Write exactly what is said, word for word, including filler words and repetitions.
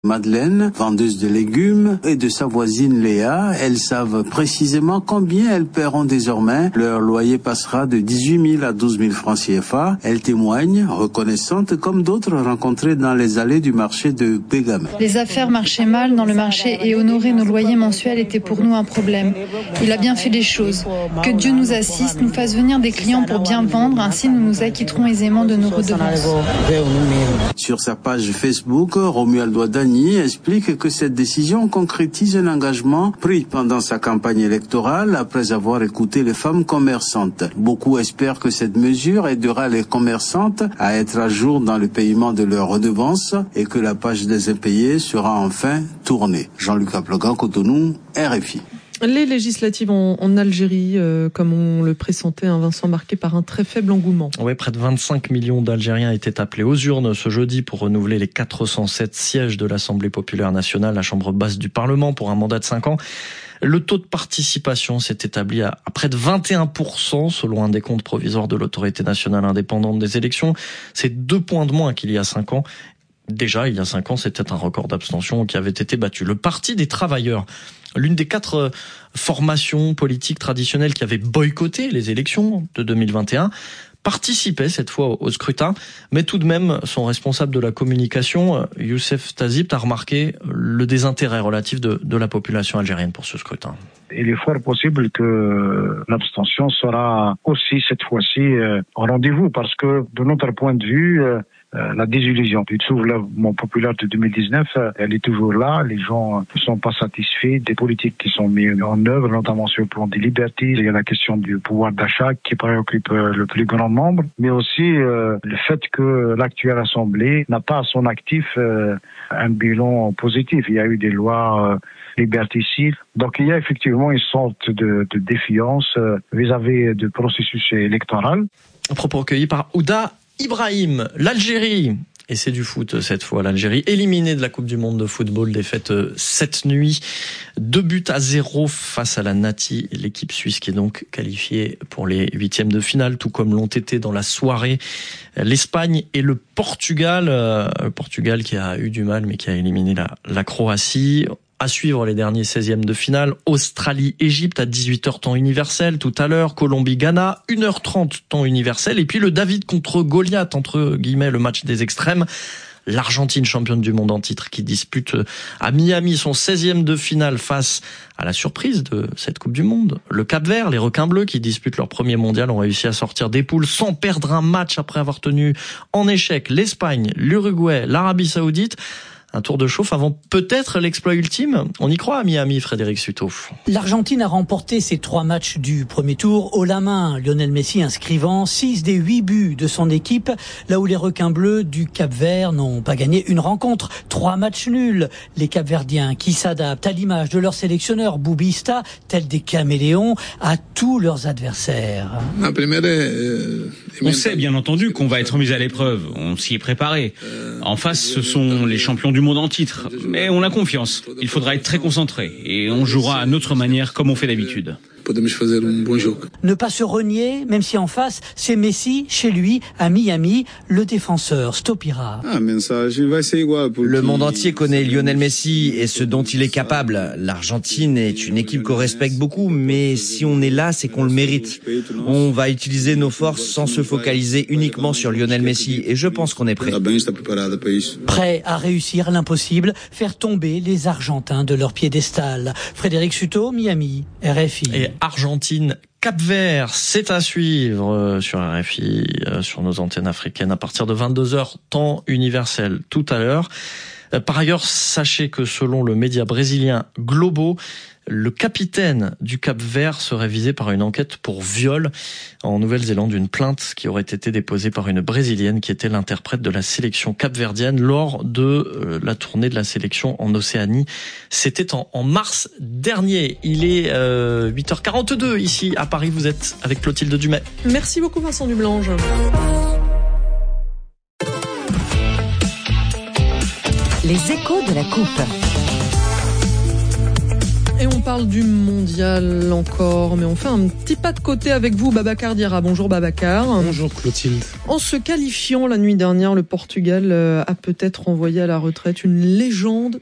Madeleine, vendeuse de légumes, et de sa voisine Léa, elles savent précisément combien elles paieront désormais. Leur loyer passera de dix-huit mille à douze mille francs C F A. Elles témoignent, reconnaissantes comme d'autres rencontrées dans les allées du marché de Bégamé. Les affaires marchaient mal dans le marché et honorer nos loyers mensuels était pour nous un problème. Il a bien fait les choses. Que Dieu nous assiste, nous fasse venir des clients pour bien vendre, ainsi nous nous acquitterons aisément de nos redevances. Sur sa page Facebook, Romualdo Adani explique que cette décision concrétise un engagement pris pendant sa campagne électorale après avoir écouté les femmes commerçantes. Beaucoup espèrent que cette mesure aidera les commerçantes à être à jour dans le paiement de leurs redevances et que la page des impayés sera enfin tournée. Jean-Luc Aplogan, Cotonou, R F I. Les législatives en, en Algérie, euh, comme on le pressentait, un Vincent, marqué par un très faible engouement. Oui, près de vingt-cinq millions d'Algériens étaient appelés aux urnes ce jeudi pour renouveler les quatre cent sept sièges de l'Assemblée populaire nationale, la chambre basse du Parlement, pour un mandat de cinq ans. Le taux de participation s'est établi à, à près de vingt et un pour cent selon un décompte provisoire de l'autorité nationale indépendante des élections. C'est deux points de moins qu'il y a cinq ans. Déjà, il y a cinq ans, c'était un record d'abstention qui avait été battu. Le Parti des travailleurs, l'une des quatre formations politiques traditionnelles qui avait boycotté les élections de deux mille vingt et un, participait cette fois au scrutin, mais tout de même, son responsable de la communication, Youssef Tazib, a remarqué le désintérêt relatif de, de la population algérienne pour ce scrutin. Il est fort possible que l'abstention sera aussi cette fois-ci au rendez-vous, parce que de notre point de vue, Euh, la désillusion du soulèvement populaire de deux mille dix-neuf, euh, elle est toujours là. Les gens ne sont pas satisfaits des politiques qui sont mises en œuvre, notamment sur le plan des libertés. Il y a la question du pouvoir d'achat qui préoccupe euh, le plus grand nombre, mais aussi euh, le fait que l'actuelle Assemblée n'a pas à son actif euh, un bilan positif. Il y a eu des lois euh, liberticides. Donc il y a effectivement une sorte de, de défiance euh, vis-à-vis du processus électoral. Un propos recueilli par Ouda Ibrahim. L'Algérie, et c'est du foot cette fois, l'Algérie éliminée de la Coupe du Monde de football, défaite cette nuit, deux buts à zéro face à la Nati, l'équipe suisse qui est donc qualifiée pour les huitièmes de finale, tout comme l'ont été dans la soirée l'Espagne et le Portugal, le Portugal qui a eu du mal mais qui a éliminé la, la Croatie. À suivre les derniers seizièmes de finale, Australie-Égypte à dix-huit heures temps universel tout à l'heure, Colombie-Ghana, une heure trente temps universel, et puis le David contre Goliath, entre guillemets, le match des extrêmes. L'Argentine, championne du monde en titre, qui dispute à Miami son seizième de finale face à la surprise de cette Coupe du Monde. Le Cap-Vert, les requins bleus qui disputent leur premier mondial, ont réussi à sortir des poules sans perdre un match après avoir tenu en échec l'Espagne, l'Uruguay, l'Arabie Saoudite. Un tour de chauffe avant peut-être l'exploit ultime. On y croit à Miami, Frédéric Suto. L'Argentine a remporté ses trois matchs du premier tour haut la main. Lionel Messi inscrivant six des huit buts de son équipe, là où les requins bleus du Cap-Vert n'ont pas gagné une rencontre. Trois matchs nuls. Les Cap-Verdiens qui s'adaptent à l'image de leur sélectionneur Boubista, tels des caméléons, à tous leurs adversaires. On sait bien entendu qu'on va être mis à l'épreuve. On s'y est préparé. En face, ce sont les champions du monde en titre, mais on a confiance. Il faudra être très concentré et on jouera à notre manière comme on fait d'habitude. Ne pas se renier, même si en face, c'est Messi, chez lui, à Miami, le défenseur Stopira. Le monde entier connaît Lionel Messi et ce dont il est capable. L'Argentine est une équipe qu'on respecte beaucoup, mais si on est là, c'est qu'on le mérite. On va utiliser nos forces sans se focaliser uniquement sur Lionel Messi et je pense qu'on est prêt. Prêt à réussir l'impossible, faire tomber les Argentins de leur piédestal. Frédéric Suto, Miami, R F I. Et Argentine, Cap-Vert, c'est à suivre sur R F I, sur nos antennes africaines à partir de vingt-deux heures, temps universel tout à l'heure. Par ailleurs, sachez que selon le média brésilien Globo, le capitaine du Cap-Vert serait visé par une enquête pour viol en Nouvelle-Zélande, une plainte qui aurait été déposée par une Brésilienne qui était l'interprète de la sélection capverdienne lors de la tournée de la sélection en Océanie. C'était en, en mars dernier. Il est euh, huit heures quarante-deux ici à Paris. Vous êtes avec Clotilde Dumais. Merci beaucoup Vincent Dublange. Les échos de la coupe. Et on parle du mondial encore, mais on fait un petit pas de côté avec vous, Babacar Diarra. Bonjour Babacar. Bonjour Clotilde. En se qualifiant la nuit dernière, le Portugal a peut-être envoyé à la retraite une légende